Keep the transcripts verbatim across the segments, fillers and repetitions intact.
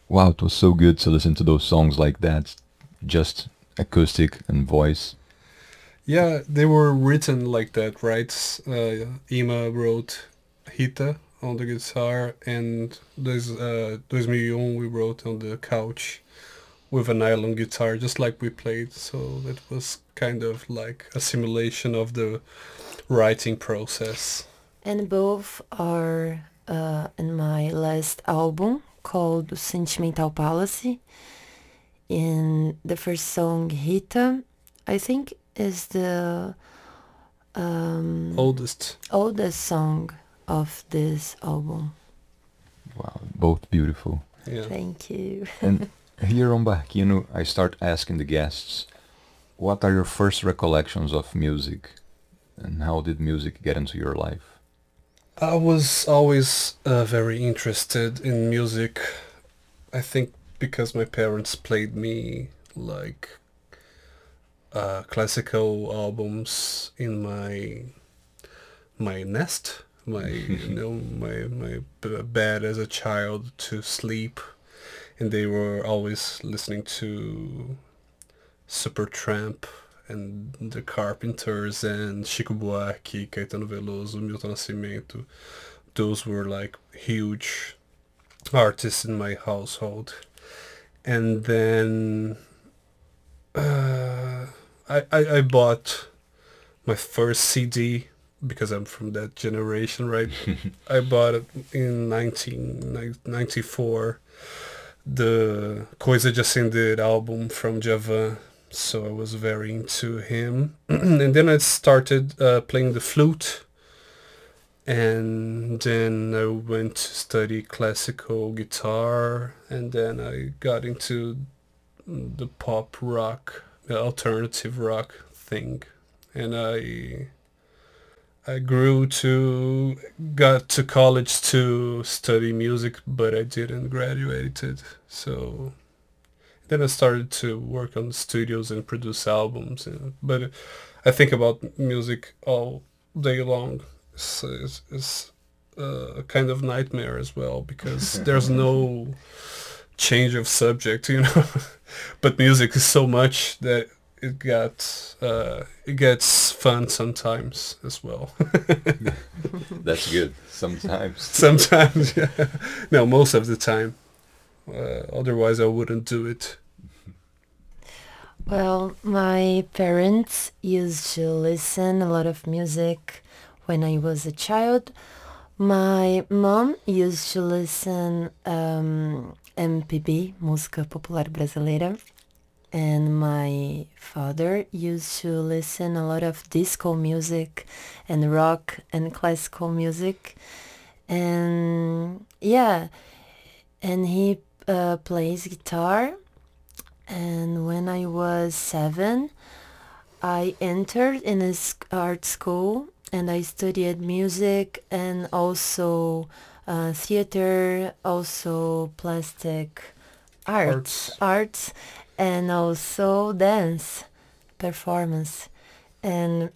Wow, it was so good to listen to those songs like that, just acoustic and voice. Yeah, they were written like that, right? Uh, Ima wrote Rita on the guitar, and there's uh, dois mil e um we wrote on the couch with a nylon guitar, just like we played. So that was kind of like a simulation of the writing process. And both are uh, in my last album called Sentimental Palace. In the first song, Rita, I think is the um, Oldest. oldest song of this album. Wow, both beautiful. Yeah. Thank you. And here on Barquino, I start asking the guests, what are your first recollections of music? And how did music get into your life? I was always uh, very interested in music. I think because my parents played me like uh, classical albums in my my nest, my you know my my b- bed as a child to sleep, and they were always listening to Supertramp and the Carpenters and Chico Buarque, Caetano Veloso, Milton Nascimento. Those were like huge artists in my household. And then uh, I, I I bought my first C D because I'm from that generation, right? I bought it in nineteen ninety-four, the Coisa de Acender album from Javan. So I was very into him. And then I started uh, playing the flute. And then I went to study classical guitar. And then I got into the pop rock, the alternative rock thing. And I I grew to got to college to study music, but I didn't graduate it. So then I started to work on studios and produce albums. And, but I think about music all day long. It's, it's, it's a kind of nightmare as well because there's no change of subject, you know. But music is so much that it got uh, it gets fun sometimes as well. That's good. Sometimes. Sometimes, yeah. No, most of the time. Uh, otherwise, I wouldn't do it. Well, my parents used to listen a lot of music when I was a child. My mom used to listen um, M P B, música popular brasileira, and my father used to listen a lot of disco music and rock and classical music. And yeah, and he uh, plays guitar. And when I was seven, I entered in a art school and I studied music and also uh, theater, also plastic arts, Arts. arts, and also dance performance. And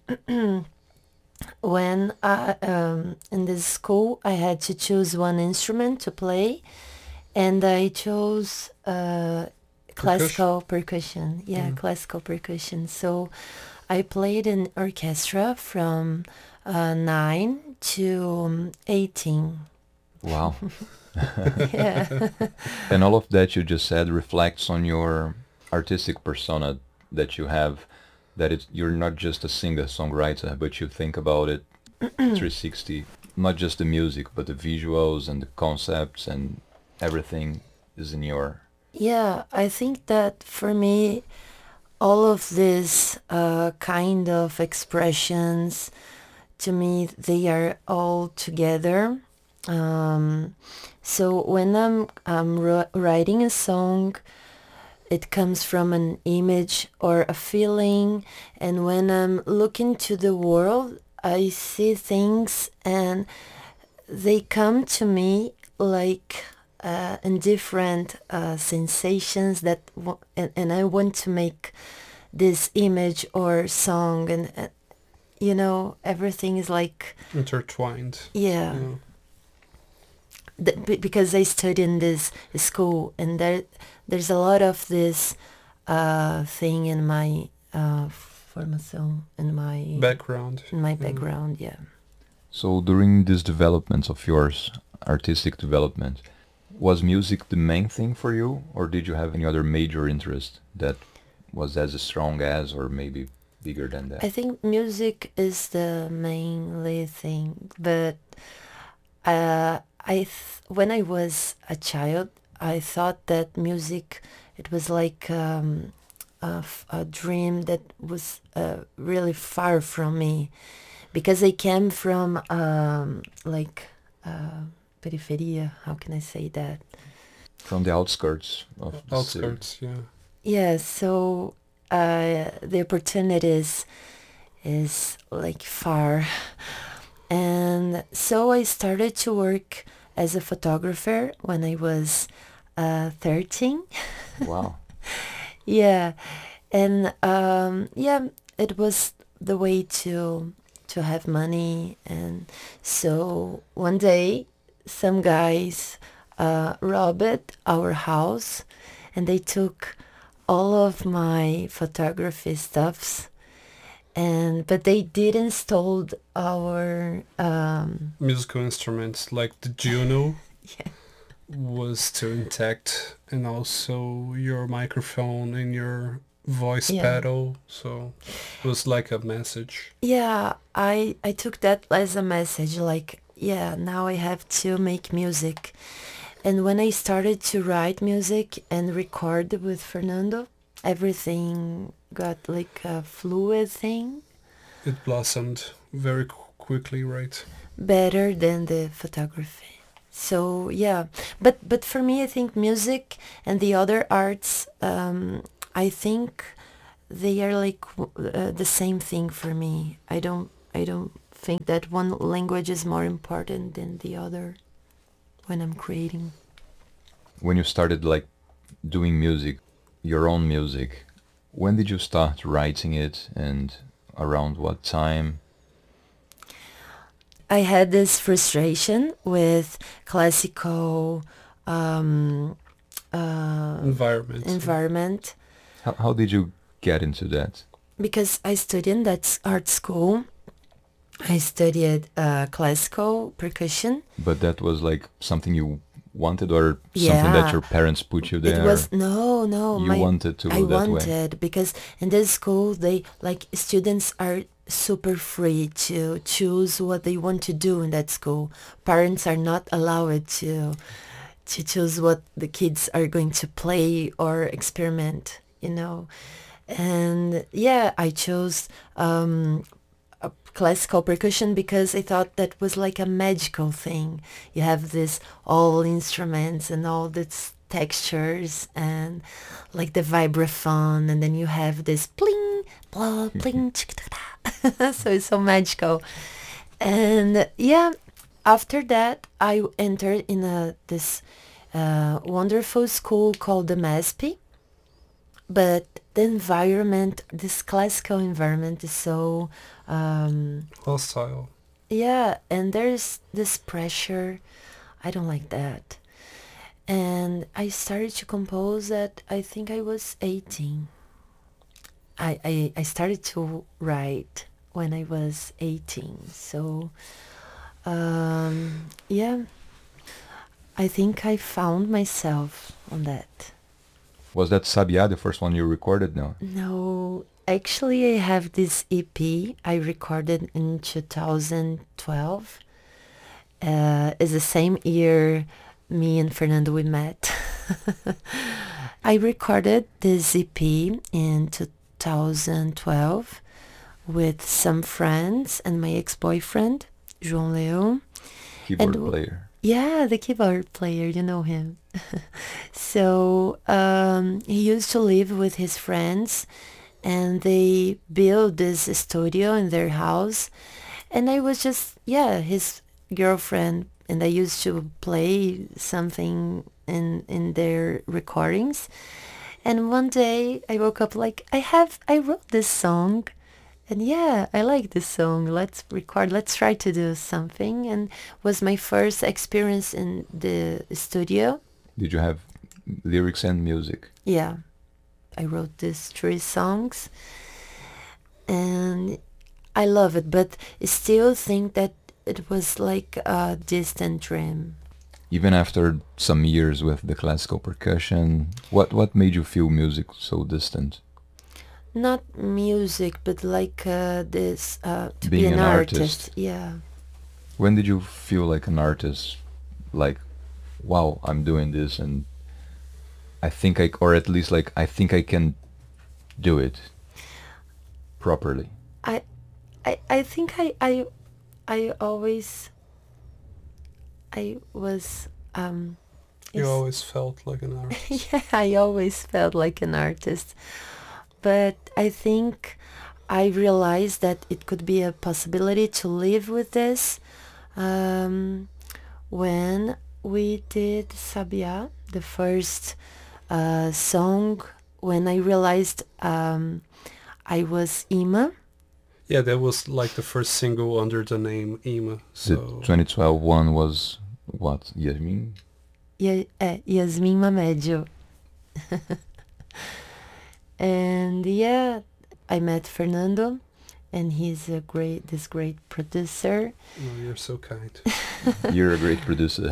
when I, um, in this school, I had to choose one instrument to play, and I chose uh, classical percussion. Yeah, Mm. classical percussion. So I played in orchestra from uh, nine to um, eighteen. Wow. Yeah. And all of that you just said reflects on your artistic persona that you have, that it's, you're not just a singer-songwriter, but you think about it three sixty, not just the music, but the visuals and the concepts and everything is in your... Yeah, I think that for me, all of these uh, kind of expressions, to me, they are all together. Um, so when I'm, I'm ro- writing a song, it comes from an image or a feeling. And when I'm looking to the world, I see things and they come to me like uh, in different uh, sensations that w- and, and I want to make this image or song, and uh, you know, everything is like Intertwined. yeah. Yeah. th- be- because I studied in this school, and there there's a lot of this uh, thing in my uh, formação, in my Background. in my Mm. background. Yeah. So during this development of yours, artistic development, was music the main thing for you, or did you have any other major interest that was as strong as, or maybe bigger than that? I think music is the mainly thing, but uh, I th- when I was a child, I thought that music it was like um, a, f- a dream that was uh, really far from me, because I came from um, like uh, periferia. How can I say that? From the outskirts of the city. Outskirts, yeah. Yeah, so uh, the opportunities is like far. And so I started to work as a photographer when I was uh, thirteen. Wow. Yeah, and um, yeah, it was the way to to have money. And so one day, some guys uh, robbed our house, and they took all of my photography stuffs, and but they didn't stole our um Musical instruments like the Juno yeah was still intact, and also your microphone and your voice Yeah. pedal. So it was like a message. yeah i i took that as a message, like, yeah, now I have to make music. And when I started to write music and record with Fernando, everything got like a fluid thing, It blossomed very qu- quickly, right? better than the photography. So yeah, but but for me, I think music and the other arts, um, I think they are like w- uh, the same thing for me. I don't I don't think that one language is more important than the other when I'm creating. When you started like doing music, your own music, when did you start writing it and around what time? I had this frustration with classical um, uh, Environment. environment, How, how did you get into that? because I studied in that s- art school. I studied uh, classical percussion. But that was like something you wanted, or something that Yeah. your parents put you there? It was no, no. You my wanted to go I that way? wanted, because in this school they like students are super free to choose what they want to do in that school. Parents are not allowed to to choose what the kids are going to play or experiment, you know. And yeah, I chose um, a classical percussion because I thought that was like a magical thing. You have this all instruments and all these textures and like the vibraphone, and then you have this pling, blah, pling, chick-da-da. So it's so magical. And yeah, after that, I entered in a this uh, wonderful school called the MESP. But the environment, this classical environment, is so um, Hostile. yeah, and there's this pressure. I don't like that. And I started to compose at, I think I was eighteen. I, I, I started to write when I was eighteen. So, um, yeah, I think I found myself on that. Was that Sabia the first one you recorded? No. No, actually, I have this E P I recorded in two thousand twelve. Uh, it's the same year me and Fernando we met. I recorded this E P in two thousand twelve with some friends and my ex-boyfriend, João Leo. Keyboard w- player. Yeah, the keyboard player, you know him. So um, he used to live with his friends, and they built this studio in their house. And I was just, yeah, his girlfriend, and I used to play something in in their recordings. And one day I woke up like, I have, I wrote this song. and yeah, I like this song. Let's record. Let's try to do something. And was my first experience in the studio. Did you have lyrics and music? Yeah, I wrote these three songs, and I love it. But I still think that it was like a distant dream. Even after some years with the classical percussion, what what made you feel music so distant? Not music, but like uh, this uh, to Being be an, an artist. artist. Yeah. When did you feel like an artist? Like, wow, I'm doing this, and I think I, or at least like I think I can do it properly. I, I, I think I, I, I always, I was, um, You is- always felt like an artist. yeah, I always felt like an artist. But I think I realized that it could be a possibility to live with this um, when we did Sabia, the first uh, song, when I realized um, I was Ima. Yeah, that was like the first single under the name Ima. The So twenty twelve one was what? Yasmin? Ya- é, Yasmin Mamedio. And yeah, I met Fernando, and he's a great, this great producer. oh, you're so kind. You're a great producer.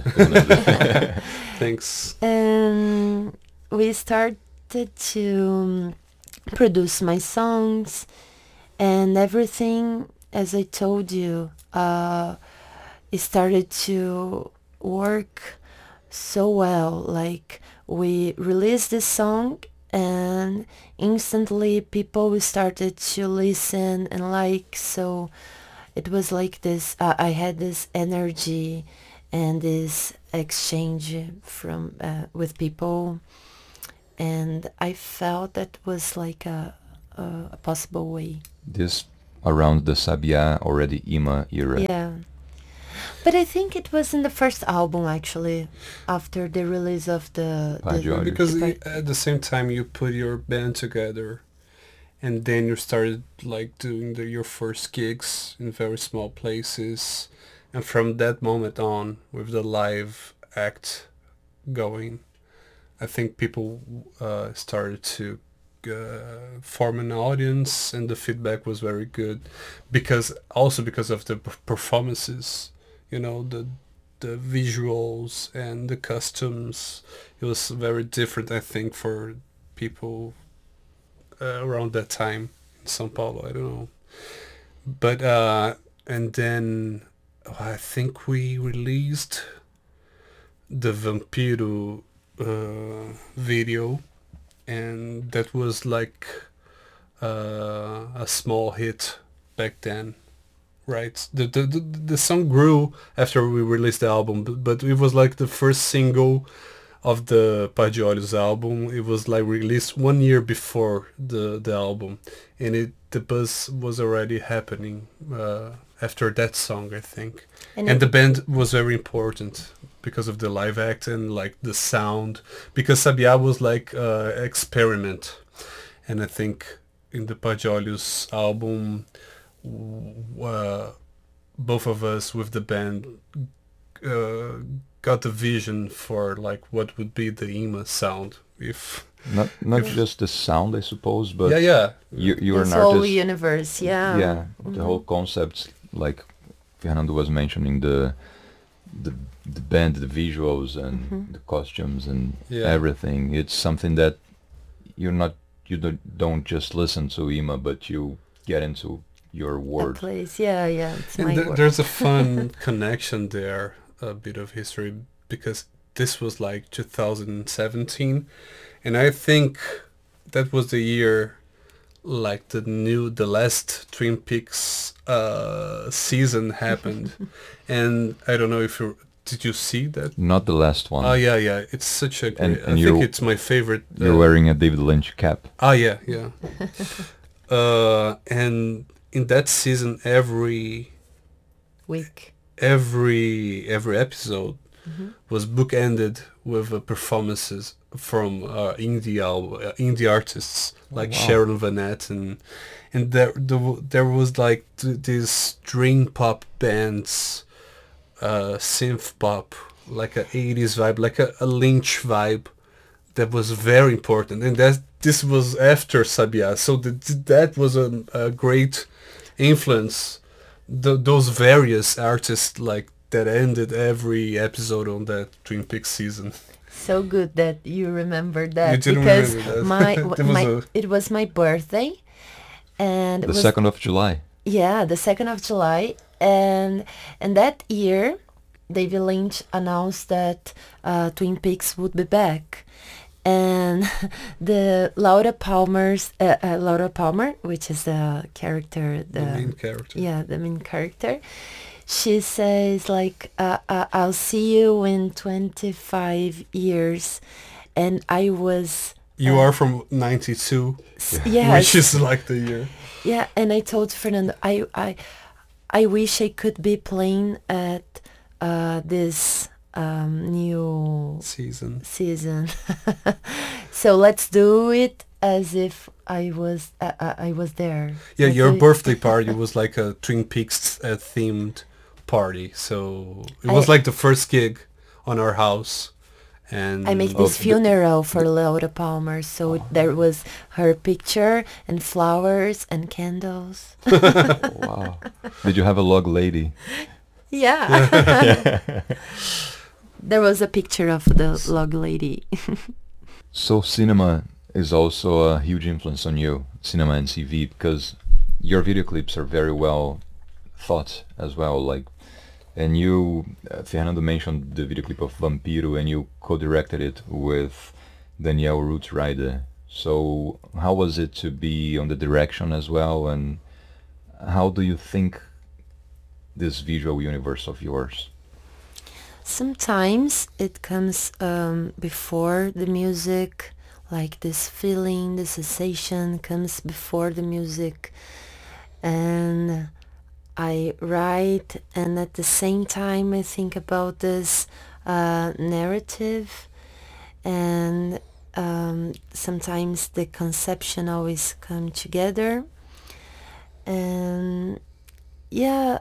Thanks. And we started to um, produce my songs and everything. As I told you, uh, it started to work so well. Like, we released this song and instantly people started to listen and like, so it was like this, uh, I had this energy and this exchange from uh, with people, and I felt that was like a, a, a possible way. This around the Sabia, already Ima era. Yeah. But I think it was in the first album, actually, after the release of the... the Pagioli. Because the- i- at the same time you put your band together, and then you started like doing the, your first gigs in very small places, and from that moment on, with the live act going, I think people uh, started to uh, form an audience, and the feedback was very good, because also because of the p- performances, you know, the the visuals and the costumes. It was very different, I think, for people uh, around that time in São Paulo. I don't know, but uh, and then oh, I think we released the Vampiro uh, video, and that was like uh, a small hit back then, right? The, the the the song grew after we released the album, but, but it was like the first single of the Pagioli's album. It was like released one year before the the album, and it the buzz was already happening uh, after that song, I think. and And it- the band was very important because of the live act and like the sound, because Sabia was like uh, experiment, and I think in the Pagioli's album, w- uh, both of us with the band uh, got the vision for like what would be the Ima sound if Not not just the sound, I suppose, but yeah yeah you you're this an whole artist. universe, yeah. Yeah, Mhm. the whole concept, like Fernando was mentioning, the the the band, the visuals, and Mhm. the costumes, and Yeah. everything. It's something that you're not you don't don't just listen to Ima, but you get into your That world. place, yeah, yeah, it's And my th- work. there's a fun connection there, a bit of history, because this was like two thousand seventeen, and I think that was the year, like the new, the last Twin Peaks uh, season happened, and I don't know if you did you see that? Not the last one. Oh yeah, yeah, it's such a great. And- I and think you're- it's my favorite. You're uh, wearing a David Lynch cap. Ah, yeah, yeah. uh, and in that season, every Week. every every episode Mhm. was bookended with uh, performances from uh, indie al- uh, indie artists like wow. Sharon Van Etten, and there there, there was like th- these dream pop bands, uh, synth pop, like a eighties vibe, like a, a Lynch vibe, that was very important, and that this was after Sabiá, so that that was a, a great influence. Th- those various artists like that ended every episode on that Twin Peaks season. So good that you remember You that didn't because remember that. my There was my a- it was my birthday, and it The was second of July. yeah the second of July, and and that year, David Lynch announced that uh, Twin Peaks would be back, and the Laura Palmer's uh, uh, Laura Palmer, which is the character, the, the main character. yeah, the main character. She says like, uh, uh, "I'll see you in twenty-five years," and I was You uh, are from ninety-two, s- yes, which is like the year. yeah, and I told Fernando, I I I wish I could be playing at uh, this um, new Season. season. So let's do it as if I was uh, uh, I was there. Yeah, Let's your do it- birthday party was like a Twin Peaks uh, themed party, so it was I- like the first gig on our house, and I make Oh, this the- funeral for Laura Palmer, so it- there was her picture and flowers and candles. Wow. Did you have a log lady? Yeah. There was a picture of the log lady. So cinema is also a huge influence on you, cinema and T V, because your video clips are very well thought as well. Like, and you, uh, Fernando mentioned the video clip of Vampiro, and you co-directed it with Daniel Rootsrider. So how was it to be on the direction as well, and how do you think this visual universe of yours? Sometimes it comes um, before the music, like this feeling, the sensation comes before the music, and I write, and at the same time I think about this uh, narrative, and um, sometimes the conception always come together, and yeah,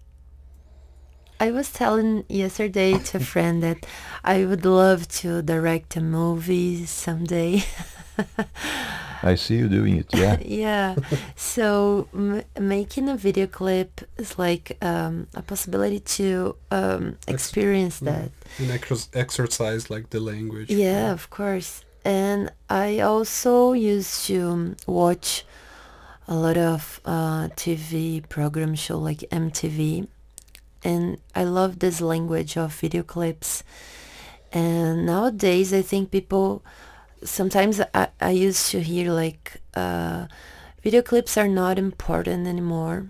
I was telling yesterday to a friend that I would love to direct a movie someday. I see you doing it, yeah. Yeah. So m- making a video clip is like um, a possibility to um, experience yeah. that. and ex- exercise like the language. Yeah, of course. And I also used to um, watch a lot of uh, T V program show like M T V. And I love this language of video clips. And nowadays, I think people, sometimes I, I used to hear like, uh, video clips are not important anymore.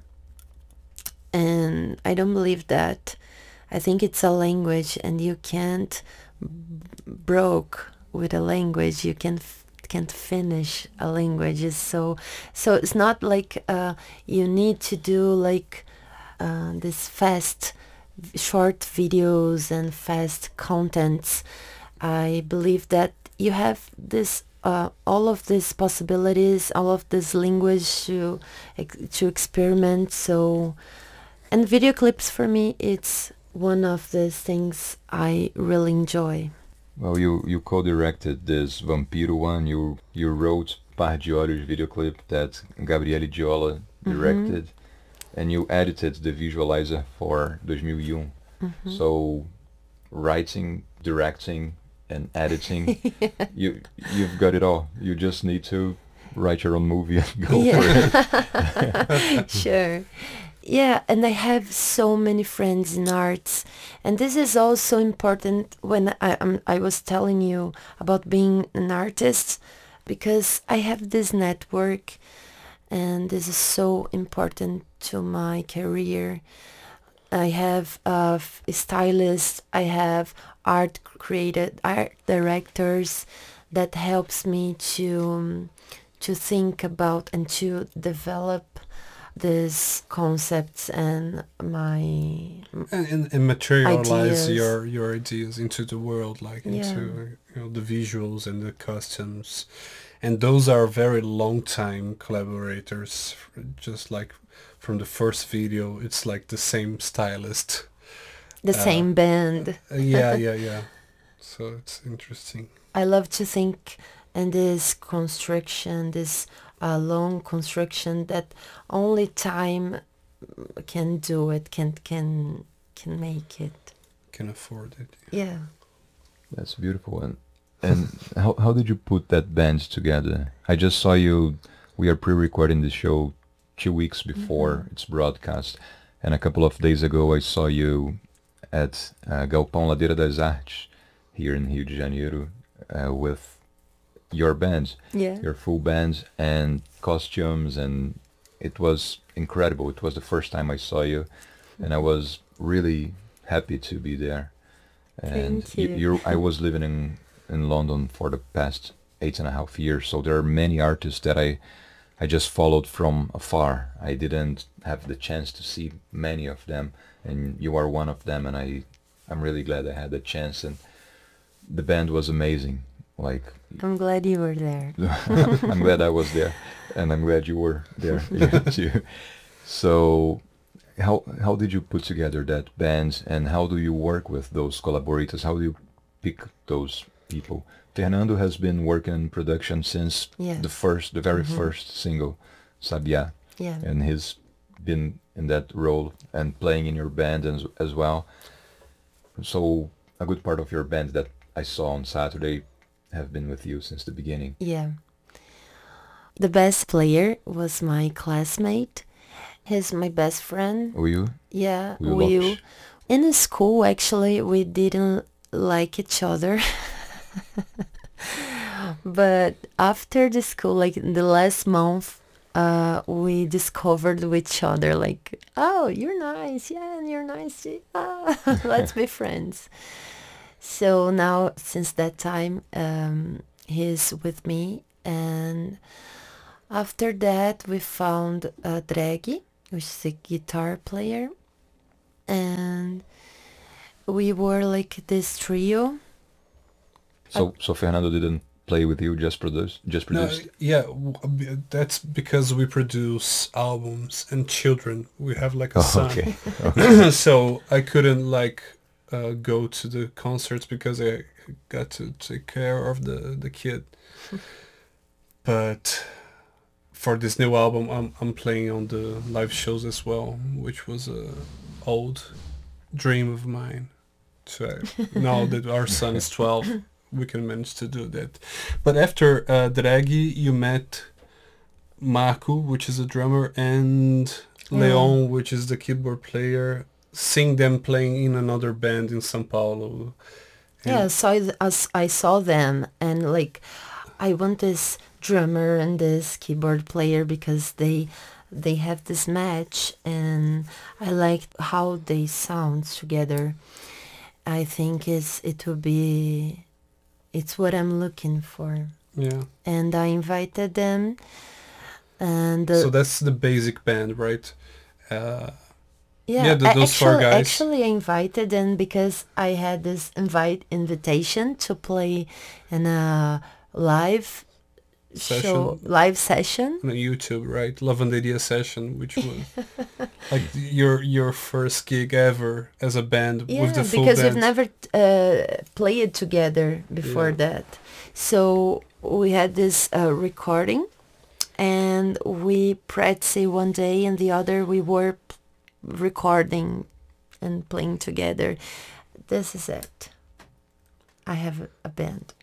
And I don't believe that. I think it's a language, and you can't b- broke with a language. You can f- can't finish a language. It's so so it's not like uh, you need to do like uh, this fast v- short videos and fast contents. I believe that you have this uh, all of these possibilities, all of this language to ex- to experiment. So, and video clips for me, it's one of the things I really enjoy. Well, you, you co-directed this Vampiro one. You you wrote Par de Olhos video clip that Gabriele Giola directed, and you edited the visualizer for two thousand one. Mhm. So, writing, directing, and editing, you you've got it all. You just need to write your own movie and go for it. Yeah. Sure. Yeah, and I have so many friends in arts, and this is also important when I um, I was telling you about being an artist, because I have this network, and this is so important to my career. I have a f- stylist, I have art created art directors that helps me to um, to think about and to develop these concepts and my And, and, and materialize ideas. your your ideas into the world, like Yeah. into you know the visuals and the costumes, and those are very long time collaborators. Just like from the first video, it's like the same stylist. the Uh, same band. Uh, yeah, yeah, yeah. So it's interesting. I love to think in this construction, this uh, long construction that only time can do it, can can can make it. Can afford it. Yeah. That's beautiful. And and how how did you put that band together? I just saw you. We are pre-recording the show two weeks before Mhm. its broadcast, and a couple of days ago I saw you at uh, Galpão Ladeira das Artes here in Rio de Janeiro uh, with your band, Yeah. your full band and costumes, and it was incredible. It was the first time I saw you, and I was really happy to be there. And Thank you. you. You're, I was living in in London for the past eight and a half years, so there are many artists that I I just followed from afar. I didn't have the chance to see many of them, and you are one of them, and I I'm really glad I had the chance. And the band was amazing. Like I'm glad you were there. I'm glad I was there, and I'm glad you were there yeah, too. So, how how did you put together that band, and how do you work with those collaborators? How do you pick those people? Fernando has been working in production since Yeah. the first, the very Mhm. first single, Sabia, Yeah. and he's been in that role and playing in your band as as well. So, a good part of your band that I saw on Saturday have been with you since the beginning. Yeah. The best player was my classmate. He's my best friend. Were you? Yeah, Will we Lopes? in the school actually we didn't like each other. But after the school, like in the last month, uh, we discovered each other. Like, oh, you're nice, yeah, and you're nice too. Ah, let's be friends. So now, since that time, um, he's with me, and after that, we found uh, Draghi, which is a guitar player, and we were like this trio. So so Fernando didn't play with you, just produce, just No, produced. yeah, w- b- that's because we produce albums and children. We have like a Oh, son. okay. So I couldn't like uh, go to the concerts because I got to take care of the the kid. But for this new album, I'm I'm playing on the live shows as well, which was a old dream of mine. So now that our son is twelve, we can manage to do that. But after uh, Draghi, you met Marco, which is a drummer, and Yeah. Leon, which is the keyboard player. Seeing them playing in another band in São Paulo. And Yeah, so I, as I saw them and like I want this drummer and this keyboard player because they they have this match and I like how they sound together. I think it's it will be it's what I'm looking for. yeah. And I invited them and uh, So that's the basic band, right? Uh, yeah, yeah, th- I- those four actually, guys. actually I invited them because I had this invite invitation to play in a live show, Session. live session. on YouTube, right? Lavanderia session, which was like your your first gig ever as a band Yeah, with the full because band. we've never uh, played together before Yeah. that. So we had this uh, recording and we practiced one day and the other we were p- recording and playing together. This is it. I have a, a band.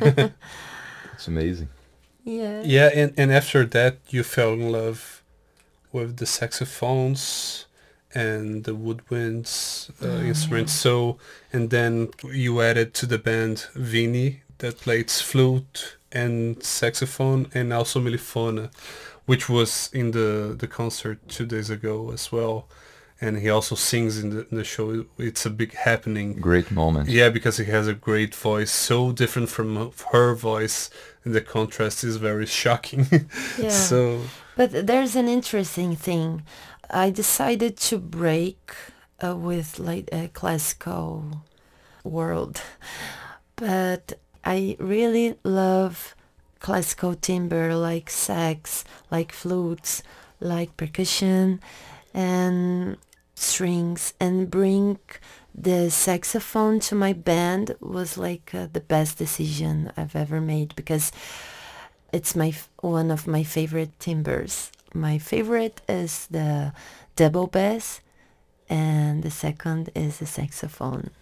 It's amazing. Yeah. Yeah, and, and after that you fell in love with the saxophones and the woodwinds uh, Oh, instruments. So, and then you added to the band Vini that plays flute and saxophone and also melifona, which was in the, the concert two days ago as well. And he also sings in the, in the show. It's a big happening. Great moment. Yeah, because he has a great voice, so different from her voice, and the contrast is very shocking. Yeah. So But there's an interesting thing. I decided to break uh, with like a classical world, but I really love classical timbre like sax, like flutes, like percussion and strings, and bring the saxophone to my band was like uh, the best decision I've ever made because it's my f- one of my favorite timbres. My favorite is the double bass, and the second is the saxophone.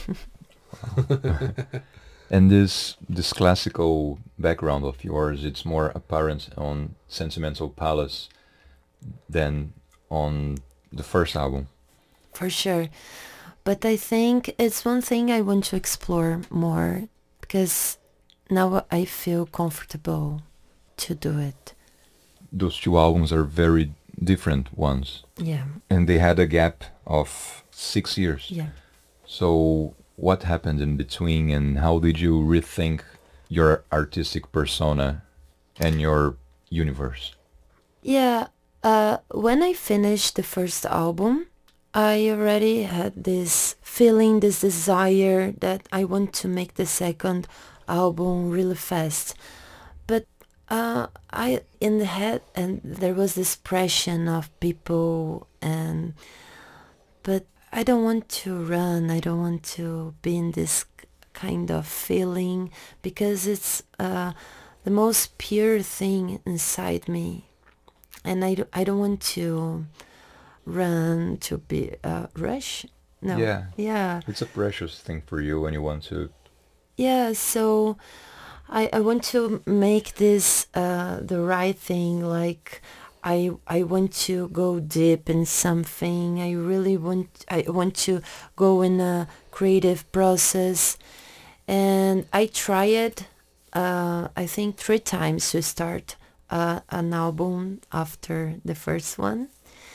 And this this classical background of yours, it's more apparent on Sentimental Palace than on the first album. For sure. But I think it's one thing I want to explore more because now I feel comfortable to do it. Those two albums are very different ones, Yeah, and they had a gap of six years. yeah. So what happened in between, and how did you rethink your artistic persona and your universe? Yeah, uh, when I finished the first album, I already had this feeling, this desire that I want to make the second album really fast. But uh, I in the head, and there was this pressure of people, and but I don't want to run. I don't want to be in this k- kind of feeling because it's uh, the most pure thing inside me, and I, do, I don't want to run to be uh, rush. No. Yeah, Yeah. it's a precious thing for you, and you want to. Yeah. So I, I want to make this uh, the right thing. Like I I want to go deep in something. I really want I want to go in a creative process. And I tried uh, I think three times to start uh, an album after the first one.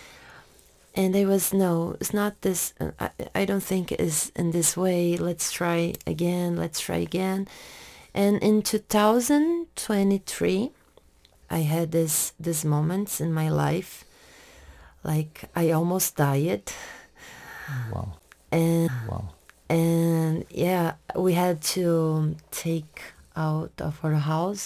And I was no, it's not this. Uh, I I don't think it's in this way. Let's try again. Let's try again. And in two thousand twenty-three, I had this these moments in my life, like I almost died, Wow, and wow. and yeah, we had to take out of our house